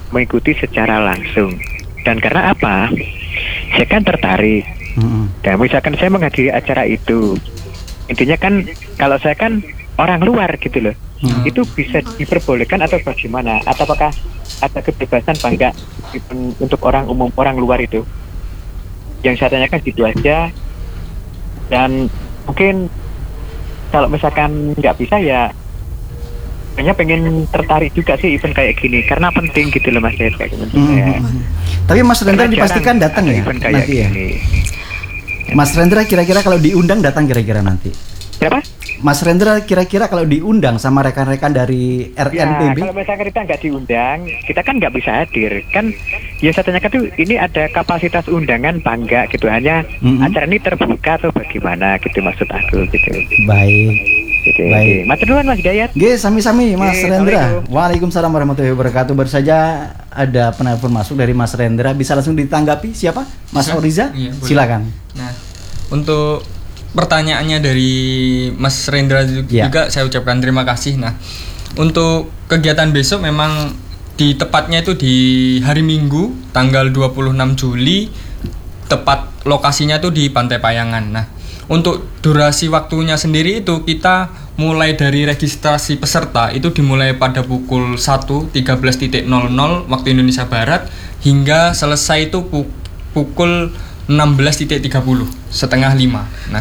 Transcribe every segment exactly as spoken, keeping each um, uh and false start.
mengikuti secara langsung. Dan karena apa? Saya kan tertarik. Mm-hmm. Dan misalkan saya menghadiri acara itu, intinya kan kalau saya kan orang luar gitu loh, mm-hmm. itu bisa diperbolehkan atau bagaimana? Atau apakah ada kebebasan apa enggak untuk orang umum, orang luar itu? Yang saya tanyakan gitu aja. Dan mungkin kalau misalkan nggak bisa ya, kayaknya pengen tertarik juga sih event kayak gini karena penting gitu loh Mas kayak gitu. Mm-hmm. Ya. Tapi Mas Rendra dipastikan datang ya nanti ya. Mas Rendra kira-kira kalau diundang datang kira-kira nanti. Siapa? Mas Rendra kira-kira kalau diundang sama rekan-rekan dari R N P B? Ya, kalau misalnya kita nggak diundang, kita kan nggak bisa hadir. Kan ya saya tanyakan tuh ini ada kapasitas undangan bangga gitu, hanya mm-hmm. acara ini terbuka atau bagaimana gitu maksud aku gitu. Baik. Oke, baik. Mas duluan Mas Hidayat. Oke, sami-sami Mas Oke, Rendra. Waalaikumsalam warahmatullahi wabarakatuh. Baru saja ada penelpon masuk dari Mas Rendra. Bisa langsung ditanggapi siapa? Mas Oriza? Iya, silakan. Nah, untuk pertanyaannya dari Mas Rendra juga, ya. juga saya ucapkan terima kasih. Nah, untuk kegiatan besok memang di tepatnya itu di hari Minggu tanggal dua puluh enam Juli, tepat lokasinya itu di Pantai Payangan. Nah, untuk durasi waktunya sendiri itu kita mulai dari registrasi peserta itu dimulai pada pukul satu tiga belas nol nol waktu Indonesia Barat hingga selesai itu pukul enam belas tiga puluh setengah lima. Nah,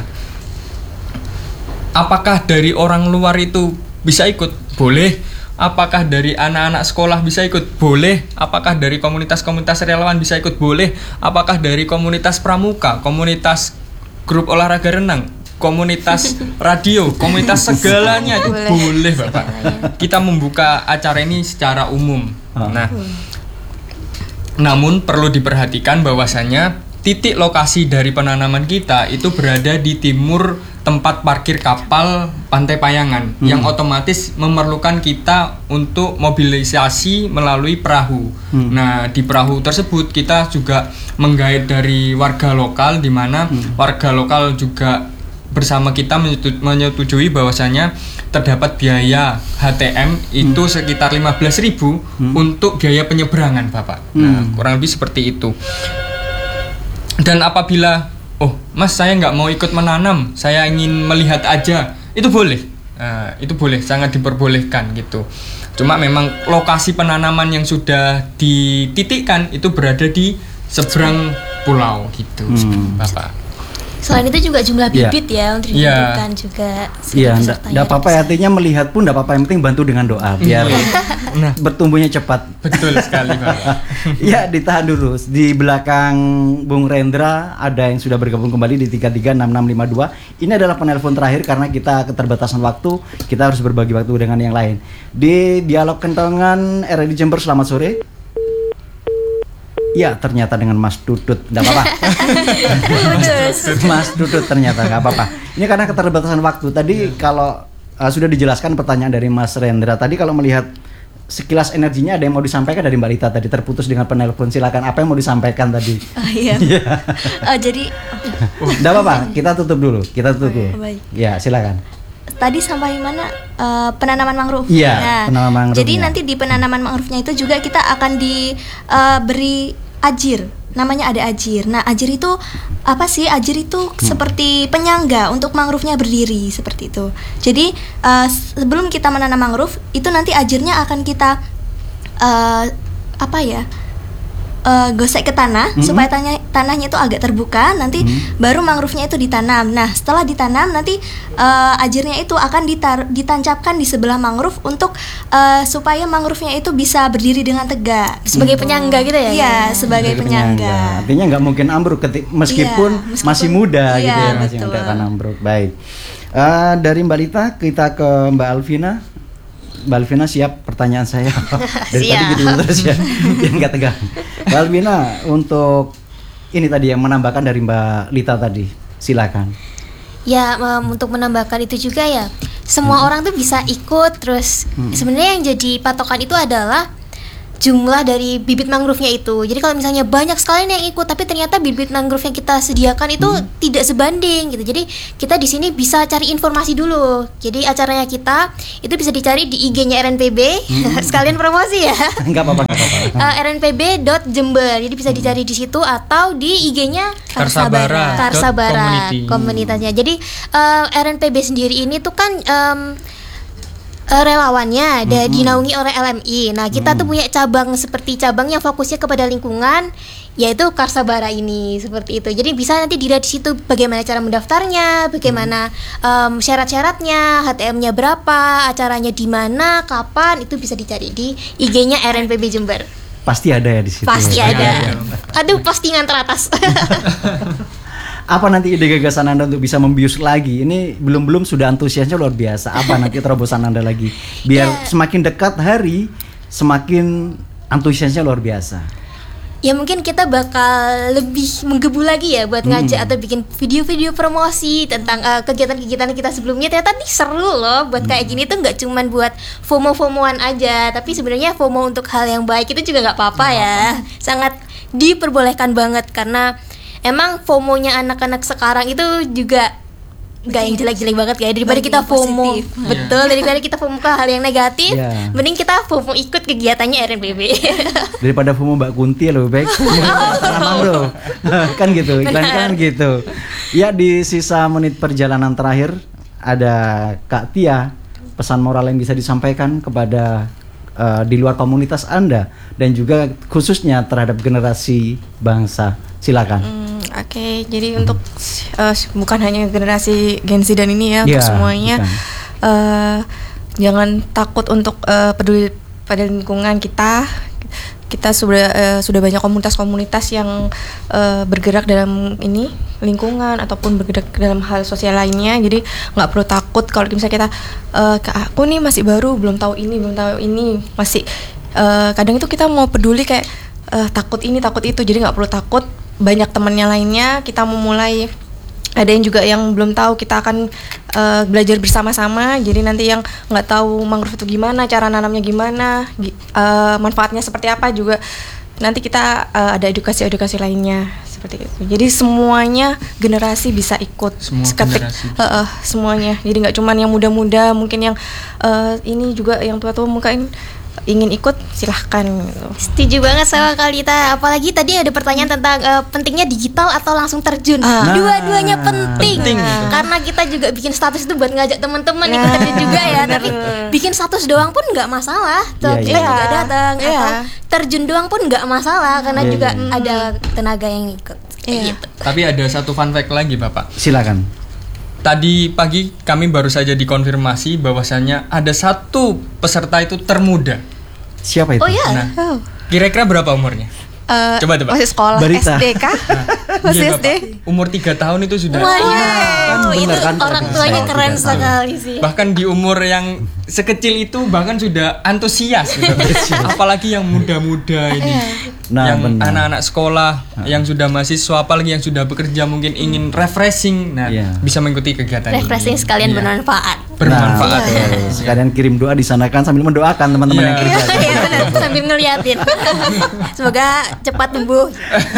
apakah dari orang luar itu bisa ikut? Boleh. Apakah dari anak-anak sekolah bisa ikut? Boleh. Apakah dari komunitas-komunitas relawan bisa ikut? Boleh. Apakah dari komunitas pramuka, komunitas grup olahraga renang, komunitas radio, komunitas segalanya itu boleh, boleh Bapak. Kita membuka acara ini secara umum. Nah, namun perlu diperhatikan bahwasanya titik lokasi dari penanaman kita itu berada di timur tempat parkir kapal Pantai Payangan, hmm. yang otomatis memerlukan kita untuk mobilisasi melalui perahu. Hmm. Nah, di perahu tersebut kita juga menggait dari warga lokal, di mana hmm. warga lokal juga bersama kita menyetujui bahwasanya terdapat biaya H T M itu hmm. sekitar lima belas ribu hmm. untuk biaya penyeberangan, Bapak. Hmm. Nah, kurang lebih seperti itu. Dan apabila, oh Mas saya nggak mau ikut menanam, saya ingin melihat aja, itu boleh, nah, itu boleh, sangat diperbolehkan gitu. Cuma memang lokasi penanaman yang sudah dititikkan itu berada di seberang pulau gitu, hmm. Bapak. Selain itu juga jumlah bibit yeah. ya untuk ditentukan yeah. juga. Iya, enggak apa-apa ya, artinya melihat pun enggak apa-apa, yang penting bantu dengan doa biar nah. bertumbuhnya cepat. Betul sekali, Pak. Ya, ditahan dulu. Di belakang Bung Rendra ada yang sudah bergabung kembali di tiga tiga enam enam lima dua. Ini adalah penelpon terakhir karena kita keterbatasan waktu, kita harus berbagi waktu dengan yang lain. Di Dialog Kentongan R R I Jember, selamat sore. Ya, ternyata dengan Mas Dudut, nggak apa-apa. Mas Dudut ternyata nggak apa-apa. Ini karena keterbatasan waktu. Tadi yeah. kalau uh, sudah dijelaskan pertanyaan dari Mas Rendra. Tadi kalau melihat sekilas energinya ada yang mau disampaikan dari Mbak Lita tadi, terputus dengan penelpon. Silakan, apa yang mau disampaikan tadi? Oh, iya. uh, jadi, nggak apa-apa. Kita tutup dulu. Kita tutup dulu. Baik. Ya, silakan. Tadi sampai mana? Uh, penanaman mangrove. Iya. Nah, penanaman mangrove. Jadi nanti di penanaman mangrove-nya itu juga kita akan diberi uh, ajir, namanya ada ajir. Nah, ajir itu apa sih? Ajir itu hmm. seperti penyangga untuk mangrove-nya berdiri, seperti itu. Jadi uh, sebelum kita menanam mangrove, itu nanti ajirnya akan kita uh, apa ya? Uh, gosek ke tanah mm-hmm. supaya tanah, tanahnya itu agak terbuka, nanti mm-hmm. baru mangrove-nya itu ditanam. Nah, setelah ditanam nanti uh, ajirnya itu akan ditar- ditancapkan di sebelah mangrove untuk uh, supaya mangrove-nya itu bisa berdiri dengan tegak. Sebagai mm-hmm. penyangga gitu ya? Iya, sebagai, sebagai penyangga. penyangga. Artinya nggak mungkin ambruk keti- meskipun, iya, meskipun masih muda iya, gitu ya, masih muda kan ambruk. Baik. Uh, dari Mbak Lita kita ke Mbak Alvina. Mbak Alvina siap pertanyaan saya. Dari tadi gitu terus ya. Yang nggak tegang. Mbak Alvina, untuk ini tadi yang menambahkan dari Mbak Lita tadi, silakan. Ya, um, untuk menambahkan itu juga ya, semua hmm. orang tuh bisa ikut. Terus hmm. sebenarnya yang jadi patokan itu adalah jumlah dari bibit mangrove-nya itu. Jadi kalau misalnya banyak sekali yang ikut tapi ternyata bibit mangrove yang kita sediakan itu hmm. tidak sebanding gitu. Jadi kita di sini bisa cari informasi dulu. Jadi acaranya kita itu bisa dicari di I G-nya R N P B. Hmm. Sekalian promosi ya. Enggak apa-apa, enggak apa-apa. uh, r n p b dot jember. Jadi bisa dicari di situ atau di I G-nya Karsabara Karsabara komunitasnya. Jadi uh, R N P B sendiri ini tuh kan um, Uh, relawannya ada mm-hmm. dinaungi oleh L M I. Nah, kita mm. tuh punya cabang seperti cabang yang fokusnya kepada lingkungan, yaitu Karsabara ini seperti itu. Jadi bisa nanti dilihat di situ bagaimana cara mendaftarnya, bagaimana um, syarat-syaratnya, H T M-nya berapa, acaranya di mana, kapan, itu bisa dicari di I G-nya R N P B Jember. Pasti ada ya di situ. Pasti ya. ada. Aduh, postingan teratas. Apa nanti ide gagasan Anda untuk bisa membius lagi? Ini belum-belum sudah antusiasnya luar biasa. Apa nanti terobosan Anda lagi? Biar yeah. semakin dekat hari, semakin antusiasnya luar biasa. Ya mungkin kita bakal lebih menggebu lagi ya buat ngajak hmm. atau bikin video-video promosi tentang uh, kegiatan-kegiatan kita sebelumnya. Ternyata nih seru loh buat hmm. kayak gini tuh nggak cuman buat FOMO-FOMOan aja, tapi sebenarnya FOMO untuk hal yang baik itu juga nggak apa-apa ya. Sangat diperbolehkan banget karena emang FOMO-nya anak-anak sekarang itu juga gak yang jelek-jelek banget kayak daripada kita FOMO positif. Betul, yeah. daripada kita FOMO ke hal yang negatif, yeah. mending kita FOMO ikut kegiatannya R N P B. Daripada FOMO Mbak Kunti lebih baik oh. kan gitu, iklan kan gitu. Ya, di sisa menit perjalanan terakhir ada Kak Tia, pesan moral yang bisa disampaikan kepada uh, di luar komunitas Anda dan juga khususnya terhadap generasi bangsa. Silakan. Hmm. Oke, okay, jadi hmm. untuk uh, bukan hanya generasi Gen Z dan ini ya, yeah, untuk semuanya uh, jangan takut untuk uh, peduli pada lingkungan kita. Kita sudah uh, sudah banyak komunitas-komunitas yang uh, bergerak dalam ini lingkungan ataupun bergerak dalam hal sosial lainnya. Jadi nggak perlu takut kalau misalnya kita uh, aku nih masih baru, belum tahu ini, belum tahu ini, masih uh, kadang itu kita mau peduli kayak uh, takut ini, takut itu. Jadi nggak perlu takut. Banyak temannya lainnya, kita mau mulai, ada yang juga yang belum tahu, kita akan uh, belajar bersama-sama. Jadi nanti yang nggak tahu mangrove itu gimana, cara nanamnya gimana, uh, manfaatnya seperti apa juga nanti kita uh, ada edukasi-edukasi lainnya seperti itu. Jadi semuanya generasi bisa ikut. Semua Seketik, generasi. Uh, uh, semuanya. Jadi nggak cuma yang muda-muda, mungkin yang uh, ini juga yang tua-tua mungkin ingin ikut, silahkan gitu. Setuju banget sama Kalita. Apalagi tadi ada pertanyaan tentang uh, pentingnya digital atau langsung terjun. Nah, Dua-duanya penting. penting. Nah. Karena kita juga bikin status itu buat ngajak teman-teman nah, ikut terjun juga ya. Bener. Tapi bikin status doang pun nggak masalah. Tuh yeah, kita yeah. juga datang yeah. atau terjun doang pun nggak masalah karena yeah, juga yeah. ada tenaga yang ikut. Yeah. Gitu. Tapi ada satu fun fact lagi, Bapak. Silakan. Tadi pagi kami baru saja dikonfirmasi bahwasannya ada satu peserta itu termuda. Siapa itu? Oh iya. Nah, kira-kira berapa umurnya? Uh, Coba tebak. Masih sekolah Berita. S D kah? Nah, masih iya, S D. Bapak. Umur tiga tahun itu sudah. Wow, kan itu bener, kan, orang kan, tuanya kan, keren kan, sekali sih. Bahkan di umur yang sekecil itu bahkan sudah antusias gitu. Apalagi yang muda-muda ini. Nah, yang benar. anak-anak sekolah, nah. yang sudah mahasiswa, apalagi yang sudah bekerja mungkin ingin refreshing. Nah, yeah. bisa mengikuti kegiatan refreshing ini. sekalian yeah. bermanfaat. Bermanfaat. Nah, ya. Sekalian kirim doa di sana kan sambil mendoakan teman-teman yeah. yang kerja. Iya benar, sambil ngeliatin. Semoga cepat tumbuh.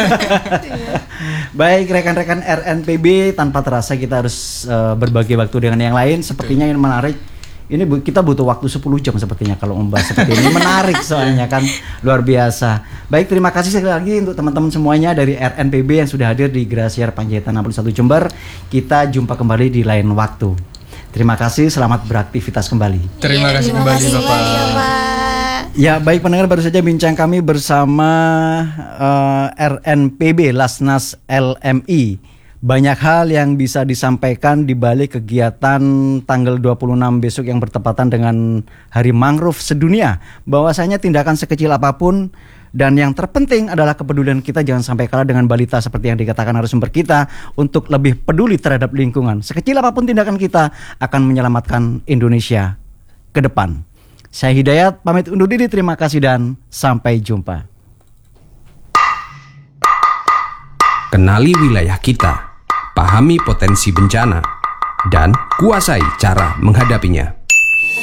Baik rekan-rekan R N P B, tanpa terasa kita harus uh, berbagi waktu dengan yang lain. Sepertinya yang menarik. Ini bu- kita butuh waktu sepuluh jam sepertinya kalau membahas seperti ini. Menarik soalnya kan, luar biasa. Baik, terima kasih sekali lagi untuk teman-teman semuanya dari R N P B yang sudah hadir di Grasiar Panjaitan enam puluh satu Jember. Kita jumpa kembali di lain waktu. Terima kasih, selamat beraktivitas kembali. Terima kasih Terima kembali kasih, Bapak. Pak. Ya, baik pendengar, baru saja bincang kami bersama uh, R N P B Lasnas L M I. Banyak hal yang bisa disampaikan di balik kegiatan tanggal dua puluh enam besok yang bertepatan dengan Hari Mangrove Sedunia. Bahwasanya tindakan sekecil apapun dan yang terpenting adalah kepedulian kita jangan sampai kalah dengan balita seperti yang dikatakan narasumber kita untuk lebih peduli terhadap lingkungan. Sekecil apapun tindakan kita akan menyelamatkan Indonesia ke depan. Saya Hidayat pamit undur diri, terima kasih dan sampai jumpa. Kenali wilayah kita, pahami potensi bencana, dan kuasai cara menghadapinya.